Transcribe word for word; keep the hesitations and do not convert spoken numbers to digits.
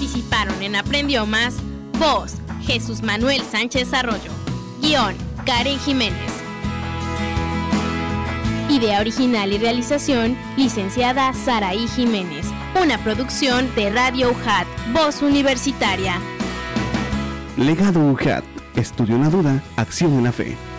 Participaron en Aprendiomas, voz, Jesús Manuel Sánchez Arroyo, guión, Karen Jiménez. Idea original y realización, licenciada Saraí Jiménez. Una producción de Radio U J A T, Voz Universitaria. Legado U J A T, estudio en la duda, acción en la fe.